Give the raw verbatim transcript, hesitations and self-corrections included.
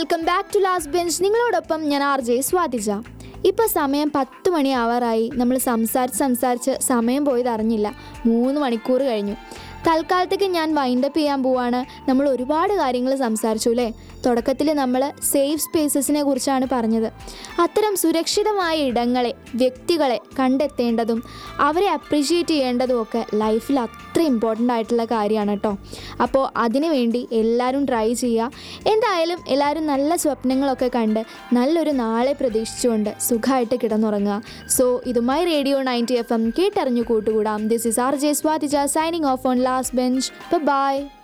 Welcome back to last bench. നിങ്ങളോടൊപ്പം ഞാൻ R J Swathija. ഇപ്പോൾ സമയം പത്ത് മണി ആവാറായി. നമ്മൾ സംസാരിച്ച് സംസാരിച്ച് സമയം പോയത് അറിഞ്ഞില്ല. മൂന്ന് മണിക്കൂർ കഴിഞ്ഞു. തൽക്കാലത്തേക്ക് ഞാൻ വൈൻഡപ്പ് ചെയ്യാൻ പോവാണ്. നമ്മൾ ഒരുപാട് കാര്യങ്ങൾ സംസാരിച്ചു അല്ലേ? തുടക്കത്തിൽ നമ്മൾ സേഫ് സ്പേസസിനെ കുറിച്ചാണ് പറഞ്ഞത്. അത്തരം സുരക്ഷിതമായ ഇടങ്ങളെ, വ്യക്തികളെ കണ്ടെത്തേണ്ടതും അവരെ അപ്രീഷിയേറ്റ് ചെയ്യേണ്ടതും ഒക്കെ ലൈഫിൽ അത്ര ഇമ്പോർട്ടൻ്റ് ആയിട്ടുള്ള കാര്യമാണ് കേട്ടോ. അപ്പോൾ അതിനു വേണ്ടി എല്ലാവരും ട്രൈ ചെയ്യുക. എന്തായാലും എല്ലാവരും നല്ല സ്വപ്നങ്ങളൊക്കെ കണ്ട് നല്ലൊരു നാളെ പ്രതീക്ഷിച്ചുകൊണ്ട് സുഖമായിട്ട് കിടന്നുറങ്ങുക. സോ ഇതുമായി റേഡിയോ നയൻറ്റി എഫ് എം കേട്ടറിഞ്ഞു കൂട്ടുകൂടാം. This is R J Swathija signing off on last bench. By.